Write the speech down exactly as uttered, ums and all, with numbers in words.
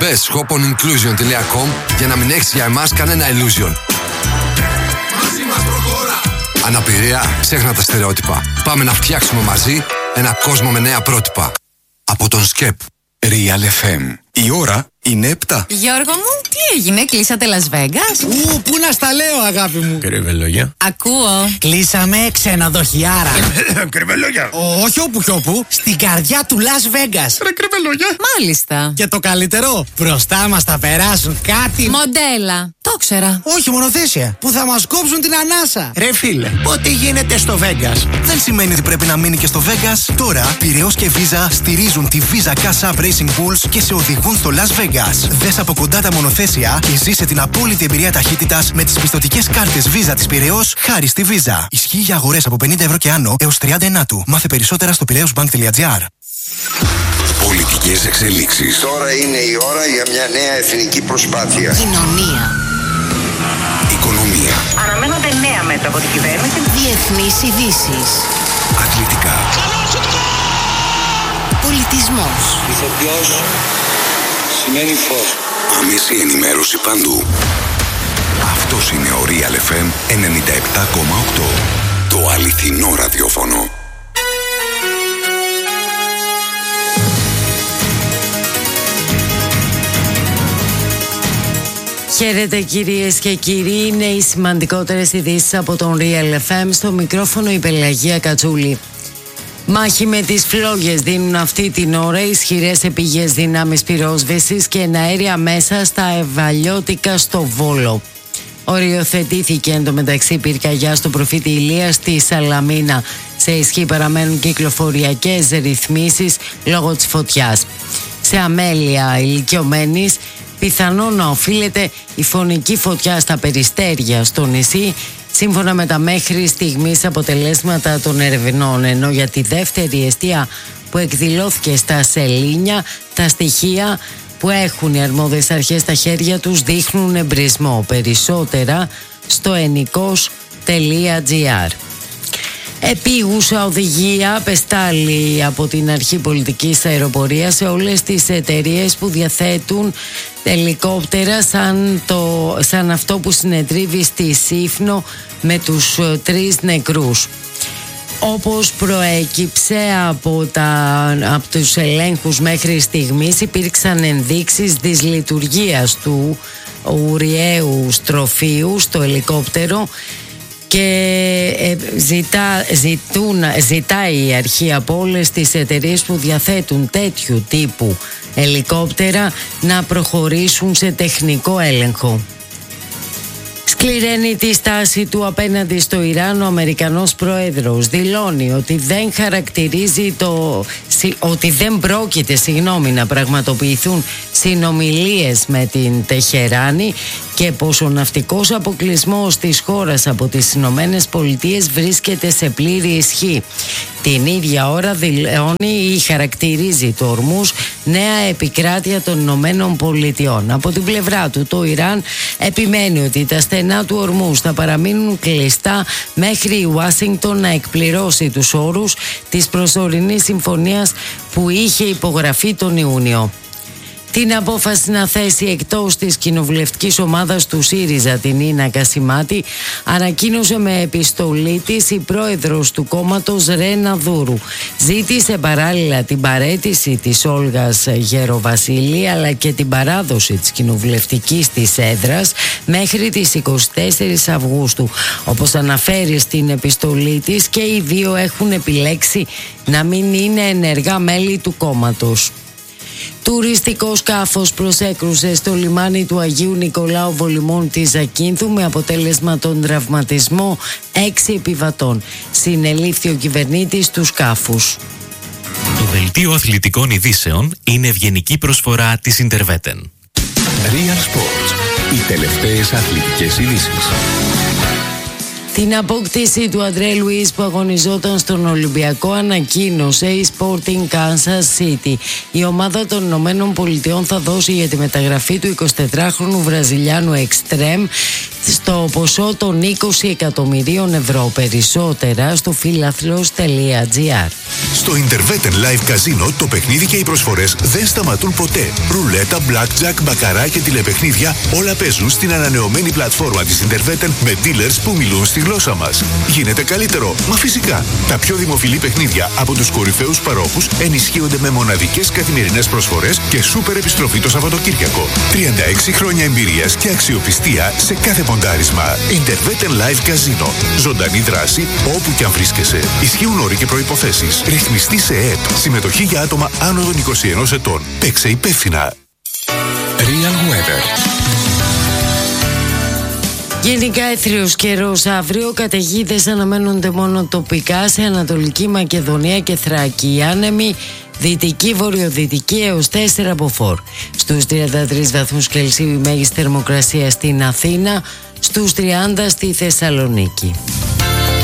Μπες shop on inclusion τελεία com για να μην έχεις για εμάς κανένα illusion. Μαζί μας προχώρα. Αναπηρία, ξέχνα τα στερεότυπα. Πάμε να φτιάξουμε μαζί ένα κόσμο με νέα πρότυπα. Από τον ΣΚΕΠ. Real εφ εμ. Η ώρα είναι επτά. Γιώργο μου, τι έγινε, κλείσατε Las Vegas? Ου, πού να στα λέω, αγάπη μου. Κρυβελόγια. Ακούω. Κλείσαμε ξενοδοχιάρα. Κρυβελόγια. Όχι όπου κι όπου, στην καρδιά του Las Vegas. Ρε κρυβελόγια. Μάλιστα. Και το καλύτερο, μπροστά μας θα περάσουν κάτι. Μοντέλα. Το ξέρα. Όχι μονοθέσια, που θα μας κόψουν την ανάσα. Ρε φίλε, ό,τι γίνεται στο Vegas δεν σημαίνει ότι πρέπει να μείνει και στο Vegas. Τώρα, Πειραιώς και Visa στηρίζουν τη Visa Cash App Racing Bulls και σε οδηγούν στο Las Vegas. Δες από κοντά τα μονοθέσια και ζήσε την απόλυτη εμπειρία ταχύτητας με τις πιστωτικές κάρτες Visa της Πειραιώς χάρη στη Visa. Ισχύει για αγορές από πενήντα ευρώ και άνω έως τριάντα ενάτου. Μάθε περισσότερα στο πειραιώσμπανκ τελεία τζι άρ. Πολιτικές εξελίξεις. Τώρα είναι η ώρα για μια νέα εθνική προσπάθεια. Κοινωνία. Οικονομία. Αναμένονται νέα μέτρα από την κυβέρνηση. Διεθνείς ειδήσεις. Αθλητικά. Πολιτισμός. Ηθοποιός σημαίνει φως. Άμεση ενημέρωση παντού. Αυτός είναι ο Real εφ εμ ενενήντα επτά κόμμα οκτώ. Το αληθινό ραδιόφωνο. Χαίρετε κυρίες και κύριοι, είναι οι σημαντικότερες ειδήσεις από τον Real εφ εμ. Στο μικρόφωνο η Πελαγία Κατσούλη. Μάχη με τις φλόγες δίνουν αυτή την ώρα ισχυρές επίγειες δυνάμεις πυρόσβεσης και εναέρια μέσα στα Ευαλιώτικα στο Βόλο. Οριοθετήθηκε εντωμεταξύ πυρκαγιά στο προφήτη Ηλίας στη Σαλαμίνα. Σε ισχύ παραμένουν κυκλοφοριακές ρυθμίσεις λόγω της φωτιάς. Σε αμέλεια ηλικιωμένης πιθανόν να οφείλεται η φωνική φωτιά στα Περιστέρια στο νησί, σύμφωνα με τα μέχρι στιγμής αποτελέσματα των ερευνών, ενώ για τη δεύτερη εστία που εκδηλώθηκε στα Σελήνια, τα στοιχεία που έχουν οι αρμόδιες αρχές στα χέρια τους δείχνουν εμπρισμό. Περισσότερα στο ενικός τελεία τζι άρ. Επίγουσα οδηγία απεστάλλει από την Αρχή Πολιτικής Αεροπορίας σε όλες τις εταιρείες που διαθέτουν ελικόπτερα σαν, το, σαν αυτό που συνετρίβει στη Σύφνο με τους τρεις νεκρούς. Όπως προέκυψε από, τα, από τους ελέγχους μέχρι στιγμής, υπήρξαν ενδείξεις δυσλειτουργίας του ουριαίου στροφείου στο ελικόπτερο και ζητά, ζητούν, ζητάει η αρχή από όλες τις εταιρείες που διαθέτουν τέτοιου τύπου ελικόπτερα να προχωρήσουν σε τεχνικό έλεγχο. Σκληραίνει τη στάση του απέναντι στο Ιράν. Ο Αμερικανός πρόεδρος δηλώνει ότι δεν χαρακτηρίζει το, ότι δεν πρόκειται συγγνώμη, να πραγματοποιηθούν συνομιλίες με την Τεχεράνη και πως ο ναυτικός αποκλεισμός της χώρας από τις Ηνωμένες Πολιτείες βρίσκεται σε πλήρη ισχύ. Την ίδια ώρα δηλώνει ή χαρακτηρίζει το Ορμούζ νέα επικράτεια των Ηνωμένων Πολιτειών. Από την πλευρά του το Ιράν επιμένει ότι τα στενά του Ορμούζ θα παραμείνουν κλειστά μέχρι η Ουάσιγκτον να εκπληρώσει τους όρους της προσωρινής συμφωνίας που είχε υπογραφεί τον Ιούνιο. Την απόφαση να θέσει εκτός της κοινοβουλευτικής ομάδας του ΣΥΡΙΖΑ την Ίνα Κασιμάτη ανακοίνωσε με επιστολή της η πρόεδρος του κόμματος Ρένα Δούρου. Ζήτησε παράλληλα την παραίτηση της Όλγας Γεροβασίλη αλλά και την παράδοση της κοινοβουλευτικής της έδρας μέχρι τις εικοστή τέταρτη Αυγούστου. Όπως αναφέρει στην επιστολή της, και οι δύο έχουν επιλέξει να μην είναι ενεργά μέλη του κόμματος. Τουριστικό σκάφος προσέκρουσε στο λιμάνι του Αγίου Νικολάου Βολιμών της Ζακίνθου με αποτέλεσμα τον τραυματισμό έξι επιβατών. Συνελήφθη ο κυβερνήτης του σκάφους. Το δελτίο αθλητικών ειδήσεων είναι ευγενική προσφορά της Interveten. Real Sports. Οι τελευταίες αθλητικές ειδήσεις. Την απόκτηση του Αντρέ Λουίς που αγωνιζόταν στον Ολυμπιακό ανακοίνωσε η Sporting Kansas City. Η ομάδα των Ηνωμένων Πολιτειών θα δώσει για τη μεταγραφή του εικοσιτετράχρονου Βραζιλιάνου Εξτρέμ στο ποσό των είκοσι εκατομμυρίων ευρώ. Περισσότερα στο φίλαθλος τελεία τζι άρ. Στο Interveten Live Casino το παιχνίδι και οι προσφορές δεν σταματούν ποτέ. Ρουλέτα, blackjack, μπακαρά και τηλεπαιχνίδια όλα παίζουν στην ανανεωμένη πλατφόρμα της Interveten με dealers που μιλούν στη γλώσσα μας. Γίνεται καλύτερο? Μα φυσικά. Τα πιο δημοφιλή παιχνίδια από τους κορυφαίους παρόχους ενισχύονται με μοναδικές καθημερινές προσφορές και σούπερ επιστροφή το Σαββατοκύριακο. τριάντα έξι χρόνια εμπειρίας και αξιοπιστία σε κάθε ποντάρισμα. Interveten Live Casino. Ζωντανή δράση όπου και αν βρίσκεσαι. Ισχύουν όροι και προϋποθέσεις. Ρυθμιστή σε ΕΕΠ. Συμμετοχή για άτομα άνω των είκοσι ενός ετών. Παίξε υπεύθυνα. Real Weather. Γενικά έθριος καιρός αύριο, καταιγίδες αναμένονται μόνο τοπικά σε Ανατολική Μακεδονία και Θράκη. Άνεμοι δυτική βορειοδυτική έως τέσσερα από φορ. Στους τριάντα τρεις βαθμούς Κελσίου η μέγιστη θερμοκρασία στην Αθήνα, στους τριάντα στη Θεσσαλονίκη.